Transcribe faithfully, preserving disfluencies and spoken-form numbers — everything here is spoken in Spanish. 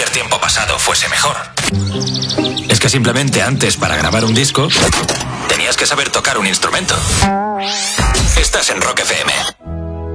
cualquier tiempo pasado fuese mejor. Es que simplemente antes, para grabar un disco, tenías que saber tocar un instrumento. Estás en Rock F M.